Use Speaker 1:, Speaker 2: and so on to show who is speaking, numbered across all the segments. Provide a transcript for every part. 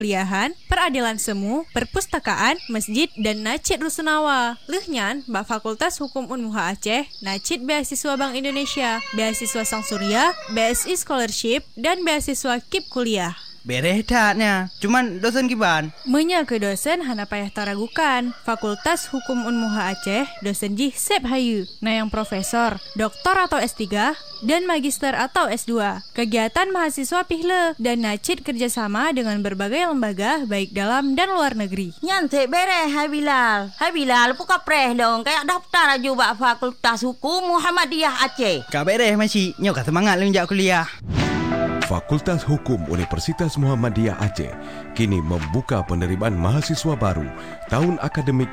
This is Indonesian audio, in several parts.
Speaker 1: Liahan, peradilan semu, perpustakaan, masjid, dan Nacit Rusunawa. Lehnyan, Bak Fakultas Hukum Unmuha Aceh, Nacit Beasiswa Bank Indonesia, Beasiswa Sang Surya, BSI Scholarship, dan Beasiswa KIP Kuliah.
Speaker 2: Bereh taknya, cuman dosen kiban.
Speaker 1: Menya ke dosen hana payah taragukan. Fakultas Hukum Unmuha Aceh, dosen Jih Sep Hayu, na yang profesor, doktor atau S3, dan magister atau S2. Kegiatan mahasiswa pihle dan Nacit kerjasama dengan berbagai lembaga baik dalam dan luar negeri.
Speaker 3: Nyantik bereh Hai Bilal buka preh dong, kayak daftar aja bak Fakultas Hukum Muhammadiyah Aceh.
Speaker 2: Kak bereh masih, nyok semangat lunjak kuliah.
Speaker 4: Fakultas Hukum Universitas Muhammadiyah Aceh kini membuka penerimaan mahasiswa baru tahun akademik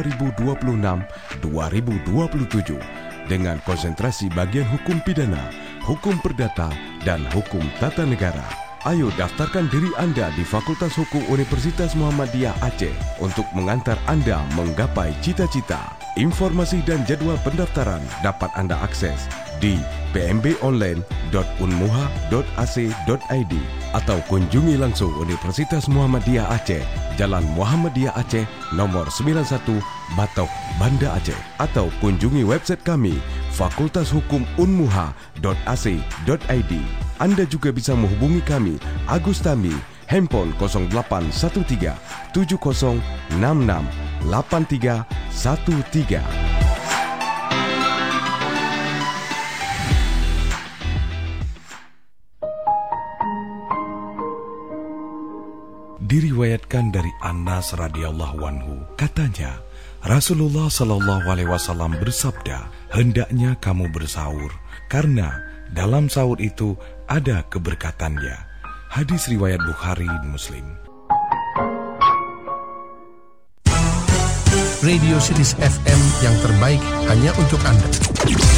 Speaker 4: 2026-2027 dengan konsentrasi bagian hukum pidana, hukum perdata, dan hukum tata negara. Ayo daftarkan diri Anda di Fakultas Hukum Universitas Muhammadiyah Aceh untuk mengantar Anda menggapai cita-cita. Informasi dan jadwal pendaftaran dapat Anda akses di pmbonline.unmuha.ac.id atau kunjungi langsung Universitas Muhammadiyah Aceh, Jalan Muhammadiyah Aceh, nomor 91, Batok, Banda Aceh, atau kunjungi website kami fakultashukumunmuha.ac.id. Anda juga bisa menghubungi kami, Agus Tami, handphone 0813 7066 8313. Diriwayatkan dari Anas radhiyallahu anhu, katanya Rasulullah sallallahu alaihi wasallam bersabda, hendaknya kamu bersaur karena dalam sahur itu ada keberkatannya. Hadis riwayat Bukhari dan Muslim.
Speaker 5: Radio Series FM yang terbaik hanya untuk Anda.